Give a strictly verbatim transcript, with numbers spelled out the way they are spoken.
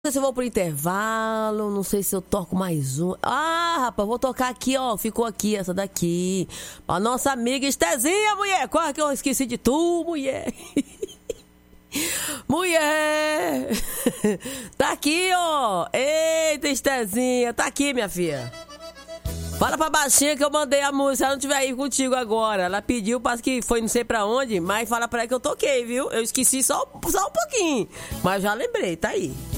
sei se eu vou pro intervalo, não sei se eu toco mais um. Ah, rapaz, vou tocar aqui, ó. Ficou aqui, essa daqui. A nossa amiga Estezinha, mulher. Quase que eu esqueci de tu, mulher. Mulher. Tá aqui, ó. Eita, Estezinha. Tá aqui, minha filha. Fala pra baixinha que eu mandei a música. Se ela não estiver aí contigo agora. Ela pediu, parece que foi não sei pra onde. Mas fala pra ela que eu toquei, viu? Eu esqueci só, só um pouquinho. Mas já lembrei, tá aí.